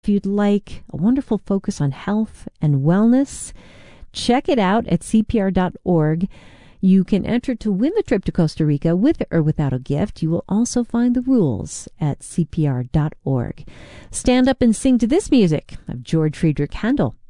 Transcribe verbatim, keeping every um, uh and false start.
If you'd like a wonderful focus on health and wellness, check it out at C P R dot org. You can enter to win the trip to Costa Rica with or without a gift. You will also find the rules at C P R dot org. Stand up and sing to this music of George Friedrich Handel.